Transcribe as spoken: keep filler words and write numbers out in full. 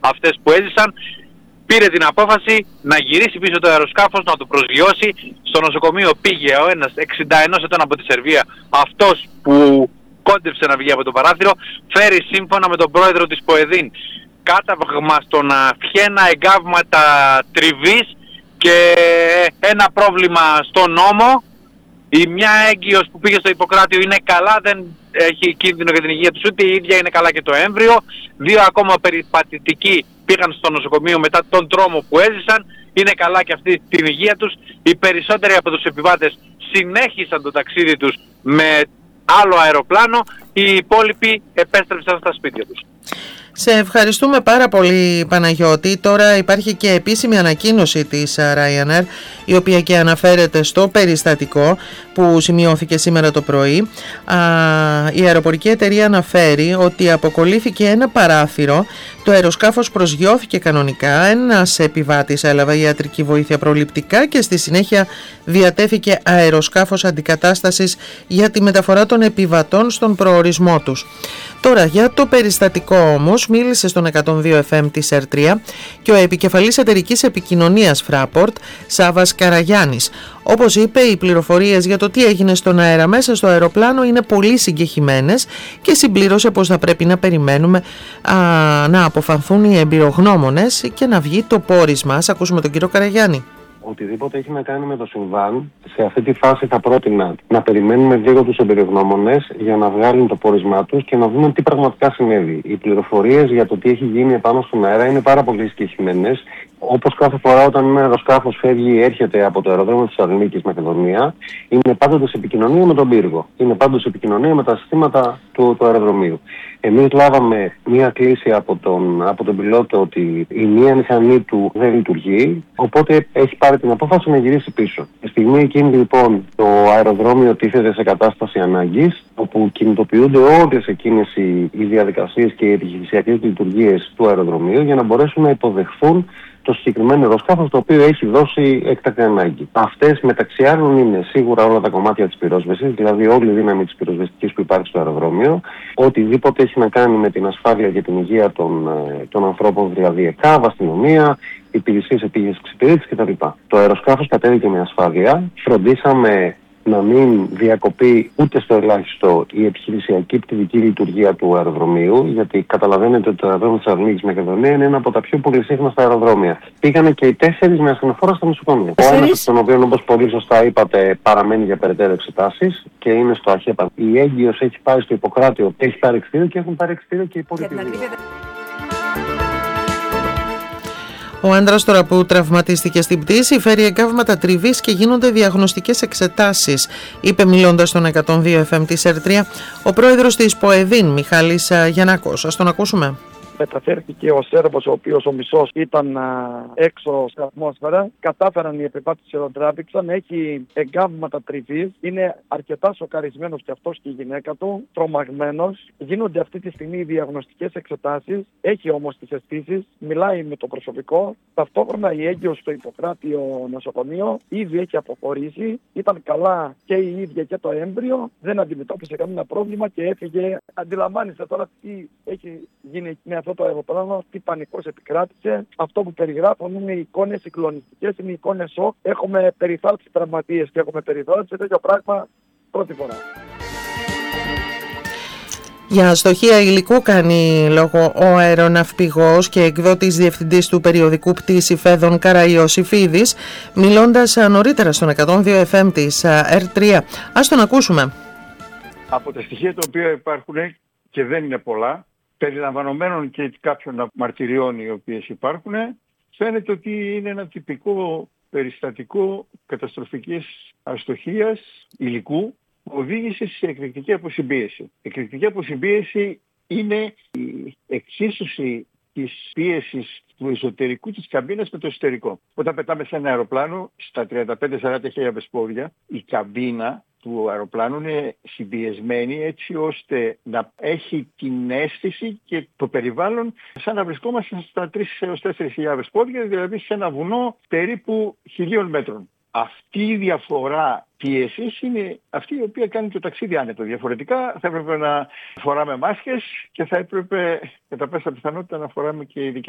αυτές που έζησαν, πήρε την απόφαση να γυρίσει πίσω το αεροσκάφος, να το προσγειώσει. Στο νοσοκομείο πήγε ο ένας εξήντα ένα ετών από τη Σερβία, αυτός που κόντεψε να βγει από το παράθυρο, φέρει σύμφωνα με τον πρόεδρο της ΠΟΕΔΗΝ κάταγμα στον Φιένα εγκάβματα τριβής και ένα πρόβλημα στο νόμο. Η μια έγκυος που πήγε στο Ιπποκράτιο είναι καλά, δεν έχει κίνδυνο για την υγεία τους, ούτε η ίδια είναι καλά και το έμβριο. Δύο ακόμα περιπατητικοί πήγαν στο νοσοκομείο μετά τον τρόμο που έζησαν, είναι καλά και αυτή την υγεία τους. Οι περισσότεροι από τους επιβάτες συνέχισαν το ταξίδι τους με άλλο αεροπλάνο, οι υπόλοιποι επέστρεψαν στα σπίτια τους. Σε ευχαριστούμε πάρα πολύ, Παναγιώτη. Τώρα υπάρχει και επίσημη ανακοίνωση της Ryanair, η οποία και αναφέρεται στο περιστατικό που σημειώθηκε σήμερα το πρωί. Α, η αεροπορική εταιρεία αναφέρει ότι αποκολλήθηκε ένα παράθυρο, το αεροσκάφος προσγειώθηκε κανονικά, ένας επιβάτης έλαβε ιατρική βοήθεια προληπτικά και στη συνέχεια διατέθηκε αεροσκάφος αντικατάστασης για τη μεταφορά των επιβατών στον προορισμό τους. Τώρα, για το περιστατικό όμως μίλησε στον εκατόν δύο εφ εμ της ερ τρία και ο επικεφαλής εταιρικής επικοινωνίας Fraport, Σάββας Καραγιάννης. Όπως είπε, οι πληροφορίες για το τι έγινε στον αέρα μέσα στο αεροπλάνο είναι πολύ συγκεκριμένες και συμπλήρωσε πως θα πρέπει να περιμένουμε α, να αποφανθούν οι εμπειρογνώμονες και να βγει το πόρισμα. Ας ακούσουμε τον κύριο Καραγιάννη. Οτιδήποτε έχει να κάνει με το συμβάν, σε αυτή τη φάση θα πρότεινα να περιμένουμε λίγο τους εμπειρογνώμονες για να βγάλουν το πόρισμά τους και να δούμε τι πραγματικά συνέβη. Οι πληροφορίες για το τι έχει γίνει επάνω στον αέρα είναι πάρα πολύ συγκεκριμένες. Όπως κάθε φορά όταν ένα αεροσκάφος φεύγει ή έρχεται από το αεροδρόμιο της Θεσσαλονίκης Μακεδονία, είναι πάντοτε σε επικοινωνία με τον πύργο. Είναι πάντοτε σε επικοινωνία με τα συστήματα του, του αεροδρομίου. Εμείς λάβαμε μία κλήση από τον, από τον πιλότο ότι η μία μηχανή του δεν λειτουργεί, οπότε έχει πάρει την απόφαση να γυρίσει πίσω. Στη στιγμή εκείνη λοιπόν το αεροδρόμιο τίθεται σε κατάσταση ανάγκης, όπου κινητοποιούνται όλες εκείνες οι, οι διαδικασίες και οι επιχειρησιακές λειτουργίες του αεροδρομίου για να μπορέσουν να υποδεχθούν το συγκεκριμένο αεροσκάφος το οποίο έχει δώσει έκτακτη ανάγκη. Αυτές μεταξύ άλλων είναι σίγουρα όλα τα κομμάτια της πυρόσβεσης, δηλαδή όλη η δύναμη της πυροσβεστικής που υπάρχει στο αεροδρόμιο, οτιδήποτε έχει να κάνει με την ασφάλεια και την υγεία των, των ανθρώπων, δηλαδή ΕΚΑΒ, αστυνομία, υπηρεσίες επίγειας εξυπηρέτησης κτλ. Το αεροσκάφος κατέβηκε με ασφάλεια. Φροντίσαμε να μην διακοπεί ούτε στο ελάχιστο η επιχειρησιακή πτυτική λειτουργία του αεροδρομίου, γιατί καταλαβαίνετε ότι το αεροδρόμιο της Θεσσαλονίκης Μακεδονία είναι ένα από τα πιο πολυσύχναστα αεροδρόμια. Πήγανε και οι τέσσερις με ασθενοφόρα στα νοσοκομεία. Ο ένας από τον οποίο, όπως πολύ σωστά είπατε, παραμένει για περαιτέρω εξετάσεις και είναι στο ΑΧΕΠΑ. Η έγκυος έχει πάει στο Ιπποκράτιο, έχει πάρει εξτήριο και έχουν πάρει εξτήριο και οι υπόλοιποι. Ο άντρας τώρα που τραυματίστηκε στην πτήση φέρει εγκάβματα τριβής και γίνονται διαγνωστικές εξετάσεις, είπε μιλώντας στον εκατόν δύο εφ εμ της ερ τρία ο πρόεδρος της ΠΟΕΔΗΝ, Μιχάλης Γιαννάκος. Ας τον ακούσουμε. Μεταφέρθηκε ο Σέρβος, ο οποίος ο μισός ήταν α, έξω στην ατμόσφαιρα. Κατάφεραν οι επιβάτες και τον τράβηξαν. Έχει εγκάβματα τριβής. Είναι αρκετά σοκαρισμένος και αυτός και η γυναίκα του. Τρομαγμένος. Γίνονται αυτή τη στιγμή οι διαγνωστικές εξετάσεις. Έχει όμως τις αισθήσεις. Μιλάει με το προσωπικό. Ταυτόχρονα η έγκυος στο Ιπποκράτιο νοσοκομείο ήδη έχει αποχωρήσει. Ήταν καλά και η ίδια και το έμβριο. Δεν αντιμετώπισε κανένα πρόβλημα και έφυγε. Αντιλαμβάνεστε τώρα τι έχει γίνει με αυτό το αεροπλάνο, τι πανικός επικράτησε. Αυτό που περιγράφουν είναι εικόνες συγκλονιστικές, είναι εικόνες σοκ. Έχουμε περιθάλψει τραυματίες και έχουμε περιθάλψει τέτοιο πράγμα πρώτη φορά. Για αστοχία υλικού κάνει λόγο ο αεροναυπηγός και εκδότης διευθυντής του περιοδικού Πτήση Φέδων Καραϊωσήφιδης, μιλώντας νωρίτερα στον εκατόν δύο εφ εμ της ερ τρία. Ας τον ακούσουμε. Από τα στοιχεία τα οποία υπάρχουν και δεν είναι πολλά, περιλαμβανομένων και κάποιων μαρτυριών οι οποίες υπάρχουν, φαίνεται ότι είναι ένα τυπικό περιστατικό καταστροφικής αστοχίας υλικού που οδήγησε σε εκρηκτική αποσυμπίεση. Εκρηκτική αποσυμπίεση είναι η εξίσωση της πίεσης του εσωτερικού της καμπίνας με το εσωτερικό. Όταν πετάμε σε ένα αεροπλάνο στα τριάντα πέντε με σαράντα χιλιάδες πόδια, η καμπίνα του αεροπλάνου είναι συμπιεσμένη έτσι ώστε να έχει την αίσθηση και το περιβάλλον σαν να βρισκόμαστε στα τρεις έως τέσσερις χιλιάδες πόδια, δηλαδή σε ένα βουνό περίπου χιλίων μέτρων. Αυτή η διαφορά πίεσης είναι αυτή η οποία κάνει το ταξίδι άνετο. Διαφορετικά θα έπρεπε να φοράμε μάσκες και θα έπρεπε κατά πάσα πιθανότητα να φοράμε και ειδικές